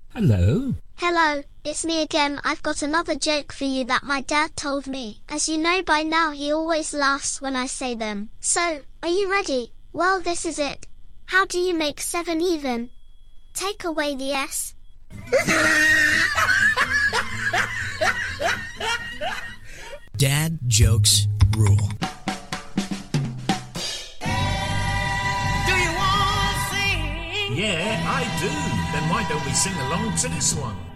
Hello. Hello, it's me again. I've got another joke for you that my dad told me. As you know by now, he always laughs when I say them. So, are you ready? Well, this is it. How do you make 7 even? Take away the S. Dad jokes rule. Do you want to sing? Yeah, I do. Then why don't we sing along to this one?